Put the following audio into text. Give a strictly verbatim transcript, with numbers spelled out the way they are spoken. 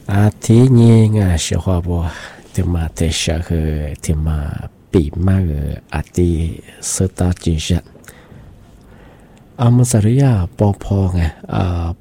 à thế nhé ngà sẽ hoa bò thì mà thế sẽ hơi thì mà bị mà à thì sơ ta chỉ sẽ à mà sao đấy à bỏ phò nghe à